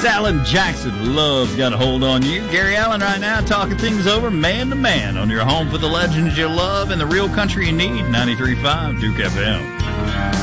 Alan Jackson, Love's Got a Hold on You. Gary Allen right now talking things over man to man on your home for the legends you love and the real country you need. 93.5 Duke FM.